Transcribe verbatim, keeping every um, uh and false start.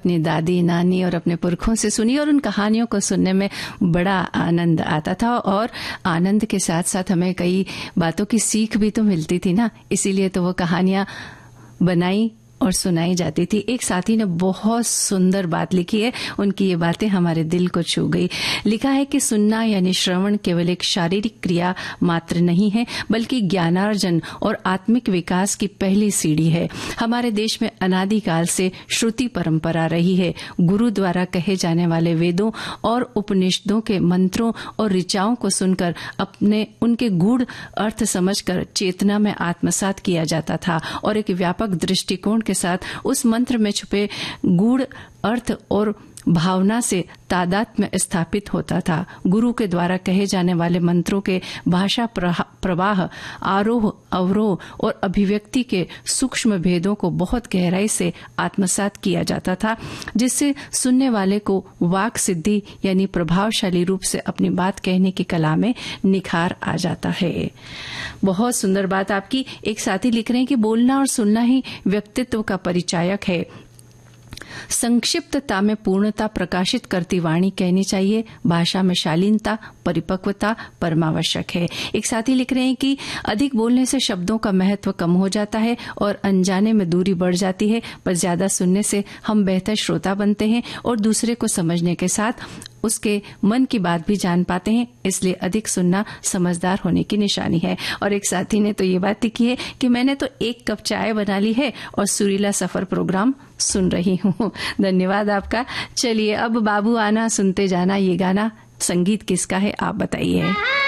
अपनी दादी नानी और अपने पुरखों से सुनी और उन कहानियों को सुनने में बड़ा आनंद आता था और आनंद के साथ साथ हमें कई बातों की सीख भी तो मिलती थी ना, इसीलिए तो वो कहानियां बनाई और सुनाई जाती थी। एक साथी ने बहुत सुंदर बात लिखी है, उनकी ये बातें हमारे दिल को छू गई। लिखा है कि सुनना यानी श्रवण केवल एक शारीरिक क्रिया मात्र नहीं है, बल्कि ज्ञानार्जन और आत्मिक विकास की पहली सीढ़ी है। हमारे देश में अनादिकाल से श्रुति परंपरा रही है। गुरु द्वारा कहे जाने वाले वेदों और उपनिषदों के मंत्रों और ऋचाओं को सुनकर अपने उनके गूढ़ अर्थ समझकर चेतना में आत्मसात किया जाता था और एक व्यापक दृष्टिकोण के साथ उस मंत्र में छुपे गूढ़ अर्थ और भावना से तादात्म्य स्थापित होता था। गुरु के द्वारा कहे जाने वाले मंत्रों के भाषा प्रवाह, आरोह अवरोह और अभिव्यक्ति के सूक्ष्म भेदों को बहुत गहराई से आत्मसात किया जाता था, जिससे सुनने वाले को वाक सिद्धि यानी प्रभावशाली रूप से अपनी बात कहने की कला में निखार आ जाता है। बहुत सुंदर बात आपकी। एक साथी लिख रहे हैं कि बोलना और सुनना ही व्यक्तित्व का परिचायक है। संक्षिप्तता में पूर्णता प्रकाशित करती वाणी कहनी चाहिए। भाषा में शालीनता, परिपक्वता परमावश्यक है। एक साथी लिख रहे हैं कि अधिक बोलने से शब्दों का महत्व कम हो जाता है और अनजाने में दूरी बढ़ जाती है, पर ज्यादा सुनने से हम बेहतर श्रोता बनते हैं और दूसरे को समझने के साथ उसके मन की बात भी जान पाते हैं। इसलिए अधिक सुनना समझदार होने की निशानी है। और एक साथी ने तो ये बात लिखी है कि मैंने तो एक कप चाय बना ली है और सुरीला सफर प्रोग्राम सुन रही हूँ। धन्यवाद आपका। चलिए अब बाबू आना सुनते जाना, ये गाना संगीत किसका है आप बताइए।